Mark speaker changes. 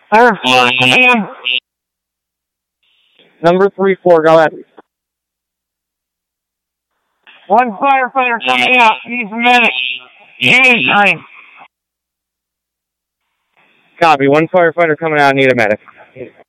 Speaker 1: Number 3-4, go ahead.
Speaker 2: One firefighter coming out. He's a medic. Anytime.
Speaker 1: Copy. One firefighter coming out. Need a medic.